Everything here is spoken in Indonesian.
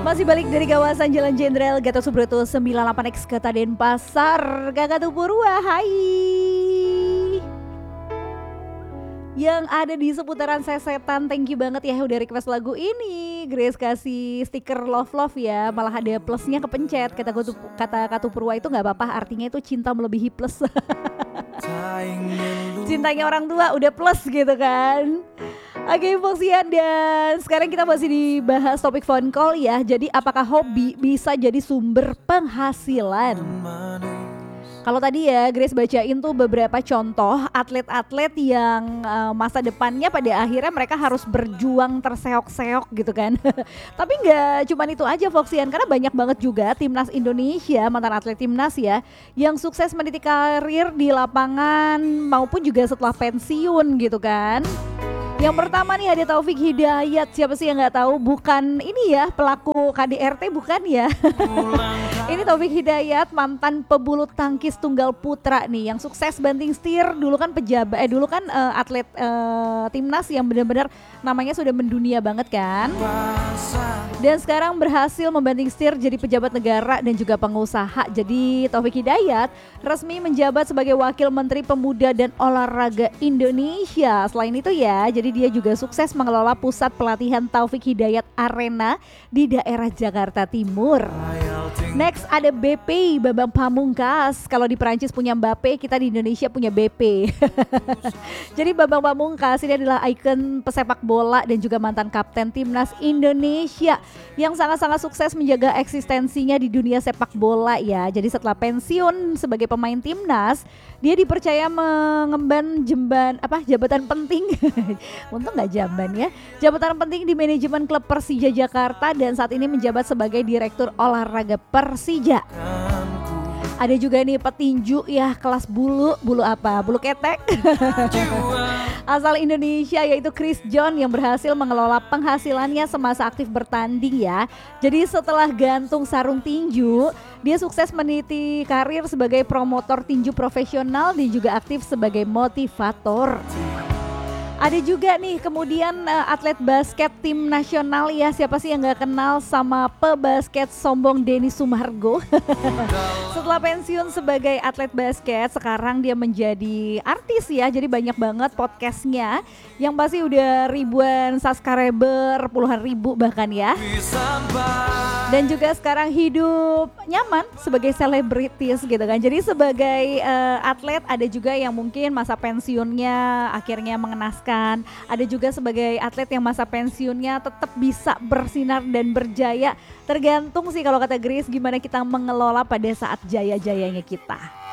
Masih balik dari kawasan Jalan Jenderal Gatot Subroto 98X Kota Denpasar. Kakak Tupurwa, hai. Yang ada di seputaran Sesetan, thank you banget ya udah request lagu ini. Grace kasih stiker love ya, malah ada plusnya kepencet. Kata Kak Tupurwa itu gak apa-apa, artinya itu cinta melebihi plus. Cintanya orang tua udah plus gitu kan. Oke Foxian, dan sekarang kita masih dibahas topik phone call ya. Jadi apakah hobi bisa jadi sumber penghasilan? Kalau tadi ya Grace bacain tuh beberapa contoh atlet-atlet yang masa depannya pada akhirnya mereka harus berjuang terseok-seok gitu kan. Tapi nggak cuma itu aja Foxian, karena banyak banget juga timnas Indonesia, mantan atlet timnas ya, yang sukses meniti karir di lapangan maupun juga setelah pensiun gitu kan. Yang pertama nih ada Taufik Hidayat. Siapa sih yang nggak tahu? Bukan ini ya pelaku KDRT, bukan ya? Ini Taufik Hidayat, mantan pebulu tangkis tunggal putra nih, yang sukses banting setir. Dulu kan atlet timnas yang benar-benar namanya sudah mendunia banget kan. Dan sekarang berhasil membanting setir jadi pejabat negara dan juga pengusaha. Jadi Taufik Hidayat resmi menjabat sebagai Wakil Menteri Pemuda dan Olahraga Indonesia. Selain itu ya, jadi dia juga sukses mengelola pusat pelatihan Taufik Hidayat Arena di daerah Jakarta Timur. Next ada BP, Bambang Pamungkas. Kalau di Perancis punya Mbappe, kita di Indonesia punya BP. Jadi Bambang Pamungkas ini adalah ikon pesepak bola dan juga mantan kapten timnas Indonesia yang sangat-sangat sukses menjaga eksistensinya di dunia sepak bola ya. Jadi setelah pensiun sebagai pemain timnas, dia dipercaya mengemban jabatan penting. Untung gak jamban ya. Jabatan penting di manajemen klub Persija Jakarta dan saat ini menjabat sebagai Direktur Olahraga Persija. Ada juga nih petinju ya kelas bulu ketek. Asal Indonesia yaitu Chris John yang berhasil mengelola penghasilannya semasa aktif bertanding ya. Jadi setelah gantung sarung tinju, dia sukses meniti karir sebagai promotor tinju profesional dan juga aktif sebagai motivator. Ada juga nih kemudian atlet basket tim nasional ya, siapa sih yang gak kenal sama pebasket sombong Denny Sumargo. Setelah pensiun sebagai atlet basket, sekarang dia menjadi artis ya, jadi banyak banget podcastnya yang pasti udah ribuan subscriber, puluhan ribu bahkan ya. Dan juga sekarang hidup nyaman sebagai selebritis gitu kan. Jadi sebagai atlet ada juga yang mungkin masa pensiunnya akhirnya mengenaskan. Ada juga sebagai atlet yang masa pensiunnya tetap bisa bersinar dan berjaya. Tergantung sih kalau kata Grace gimana kita mengelola pada saat jaya-jayanya kita.